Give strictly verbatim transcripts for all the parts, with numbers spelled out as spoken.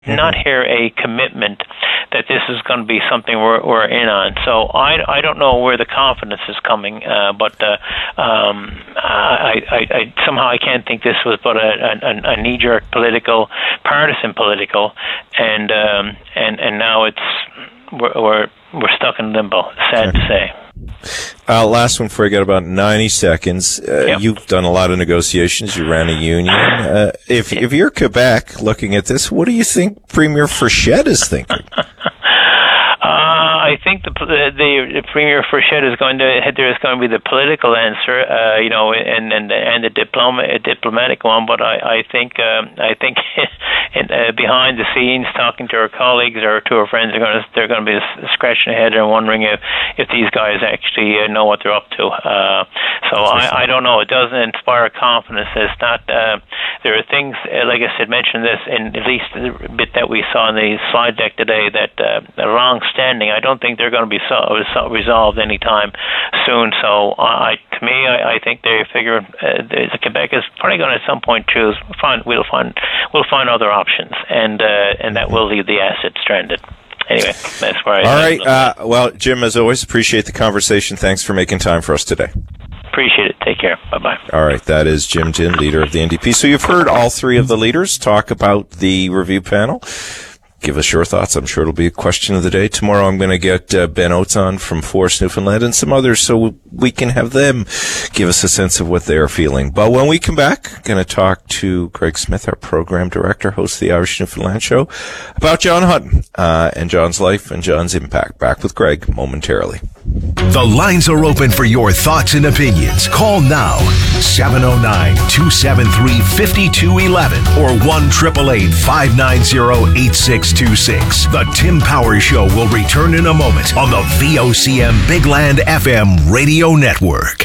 Mm-hmm. Not hear a commitment that this is going to be something we're, we're in on. So I, I don't know where the confidence is coming, uh, but uh, um, I, I, I somehow I can't think this was but a, a, a knee-jerk political, partisan political, and um, and and now it's we're we're, we're stuck in limbo. Sad to say. Uh, last one before I get about ninety seconds. Uh, yep. You've done a lot of negotiations. You ran a union. Uh, if if you're Quebec looking at this, what do you think Premier Frechette is thinking? I think the, the the Premier Frechette is going to there is going to be the political answer, uh, you know, and and and the diploma, diplomatic one. But I I think um, I think in, uh, behind the scenes, talking to her colleagues or to her friends, they're going to they're going to be scratching their head and wondering if if these guys actually uh, know what they're up to. Uh, so I, I don't know. It doesn't inspire confidence. It's not. Uh, there are things uh, like I said, mentioned this in at least the bit that we saw in the slide deck today that uh, are long-standing. I don't think they're going to be so, so resolved anytime soon. So, I, to me, I, I think they figure uh, Quebec is probably going to at some point choose. Find we'll find we'll find other options, and uh, and that will leave the assets stranded. Anyway, that's where I. All right. Uh, well, Jim, as always, appreciate the conversation. Thanks for making time for us today. Appreciate it. Take care. Bye-bye. All right. That is Jim Ginn, leader of the N D P. So you've heard all three of the leaders talk about the review panel. Give us your thoughts. I'm sure it'll be a question of the day. Tomorrow I'm going to get uh, Ben Oates on from Forest Newfoundland and some others so we can have them give us a sense of what they are feeling. But when we come back, I'm going to talk to Greg Smith, our program director, host of the Irish Newfoundland Show, about John Hutton uh, and John's life and John's impact. Back with Greg momentarily. The lines are open for your thoughts and opinions. Call now, seven oh nine, two seven three, five two one one or one eight eight eight, five nine zero, eight six two six. The Tim Powers Show will return in a moment on the V O C M Big Land F M Radio Network.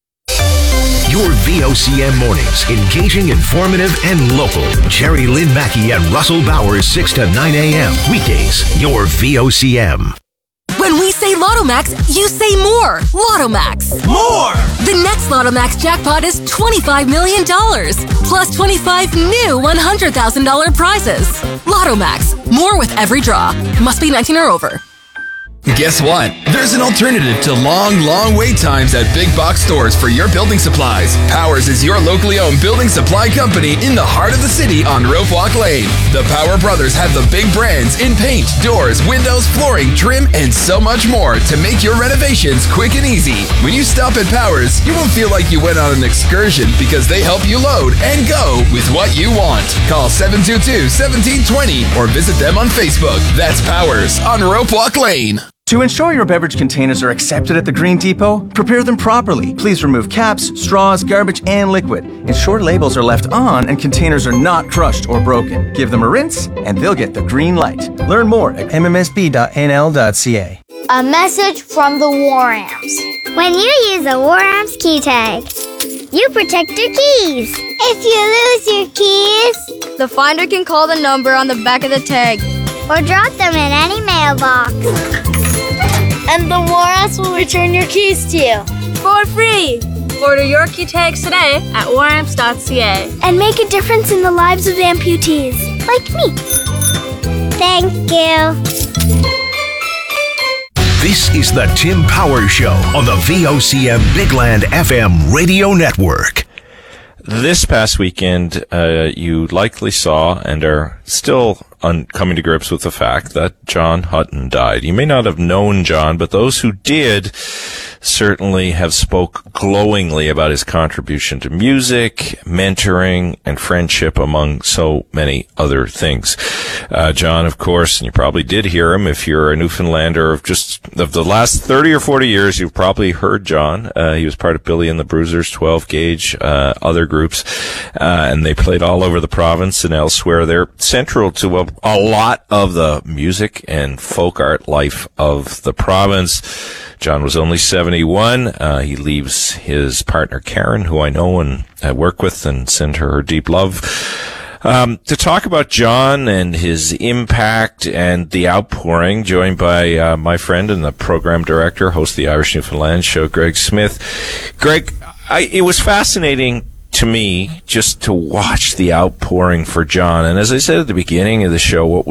Your V O C M mornings, engaging, informative, and local. Jerry Lynn Mackey and Russell Bowers, six to nine a.m. Weekdays, your V O C M. When we say Lottomax, you say more. Lottomax. More! The next Lottomax jackpot is twenty-five million dollars, plus twenty-five new one hundred thousand dollars prizes. Lottomax. More with every draw. Must be nineteen or over. Guess what? There's an alternative to long, long wait times at big box stores for your building supplies. Powers is your locally owned building supply company in the heart of the city on Rope Walk Lane. The Power Brothers have the big brands in paint, doors, windows, flooring, trim, and so much more to make your renovations quick and easy. When you stop at Powers, you won't feel like you went on an excursion because they help you load and go with what you want. Call seven two two, one seven two zero or visit them on Facebook. That's Powers on Rope Walk Lane. To ensure your beverage containers are accepted at the Green Depot, prepare them properly. Please remove caps, straws, garbage, and liquid. Ensure labels are left on and containers are not crushed or broken. Give them a rinse, and they'll get the green light. Learn more at m m s b dot n l dot c a. A message from the War Amps. When you use a War Amps key tag, you protect your keys. If you lose your keys, the finder can call the number on the back of the tag or drop them in any mailbox. And the War Amps will return your keys to you for free. Order your key tags today at war amps dot c a and make a difference in the lives of amputees like me. Thank you. This is the Tim Powers Show on the V O C M Big Land F M Radio Network. This past weekend, uh, you likely saw and are still un- coming to grips with the fact that John Hutton died. You may not have known John, but those who did certainly have spoke glowingly about his contribution to music, mentoring, and friendship, among so many other things. Uh, John, of course, and you probably did hear him if you're a Newfoundlander of just of the last thirty or forty years, you've probably heard John. Uh, he was part of Billy and the Bruisers, twelve gauge, uh, other groups, uh, and they played all over the province and elsewhere. They're central to a, a lot of the music and folk art life of the province. John was only seventy-one. Uh, he leaves his partner, Karen, who I know and I work with, and send her her deep love. Um, to talk about John and his impact and the outpouring, joined by uh, my friend and the program director, host of the Irish Newfoundland Show, Greg Smith. Greg, I, it was fascinating to me, just to watch the outpouring for John. And as I said at the beginning of the show, what